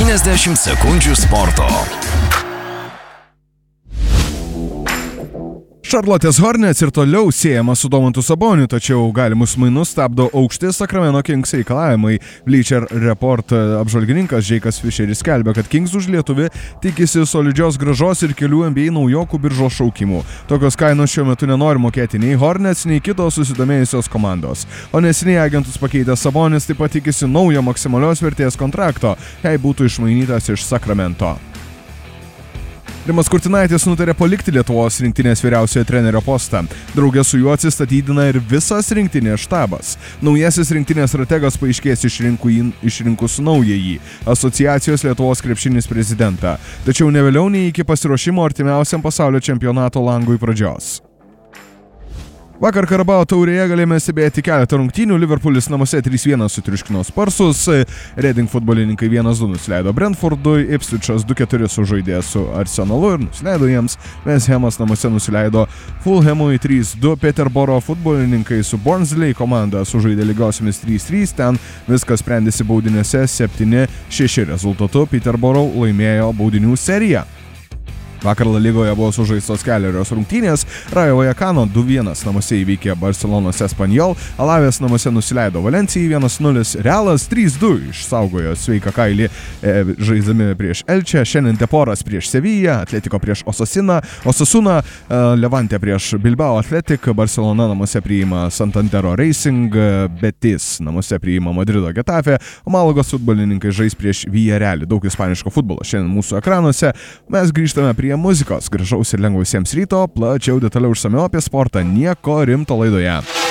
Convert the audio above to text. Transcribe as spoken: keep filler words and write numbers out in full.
devyniasdešimt sekundžių sporto. Charlotte's Hornets ir toliau siejama su Domantu Saboniu, tačiau galimus mainus stabdo aukšti Sacramento Kings reikalavimai. Bleacher Report apžvalgininkas Džeikas Fischeris skelbia, kad Kings už lietuvį tikisi solidžios grąžos ir kelių N B A naujokų biržos šaukimų. Tokios kainos šiuo metu nenori mokėti nei Hornets, nei kitos susidomėjusios komandos. O neseniai agentus pakeitęs Sabonis taip pat tikisi naujo maksimalios vertės kontrakto, jei būtų išmainytas iš Sacramento. Rimas Kurtinaitis nutarė palikti Lietuvos rinktinės vyriausiojo trenerio postą. Drauge su juo atsistatydina ir visas rinktinės štabas. Naujasis rinktinės strategas paaiškės išrinkus naująjį Asociacijos Lietuvos krepšinis prezidentą. Tačiau ne vėliau nei iki pasiruošimo artimiausiam pasaulio čempionato langui pradžios. Vakar Karabao taurėje galėjome stebėti keletą rungtynių. Liverpoolis namuose trys vienas sutriuškino Sparsus, Reading futbolininkai vienas du nusileido Brentfordui, Ipswichas du keturi sužaidė su Arsenalu ir nusileido jiems, West Hamas namuose nusileido Fulhamui trys du, Peterborough futbolininkai su Barnsley komanda sužaidė lygiosiomis trys trys, ten viskas sprendėsi baudiniuose septyni šeši rezultatu, Peterborough laimėjo baudinių seriją. Vakar La Lygoje buvo sužaistos keliarios rungtynės, Rayo Vallecano du vienas namuose įveikė Barcelonos Espanyol, Alavės namuose nusileido Valencijai vienas nulis, Realas trys du išsaugojo sveiką kailį e, žaisdami prieš Elche, šiandien Deporas prieš Seviją, Atletico prieš Osasuna, Osasuna e, Levante prieš Bilbao Athletic, Barcelona namuose priima Santandero Racing, Betis namuose priima Madrido Getafe, o Malagos futbolininkai žais prieš Villarrealį. Daug ispaniško futbolo šiandien mūsų ekranuose. Mes grįžtame prie muzikos. Gražaus ir lengvo visiems ryto, plačiau detaliau išsamiau apie sportą nieko rimto laidoje.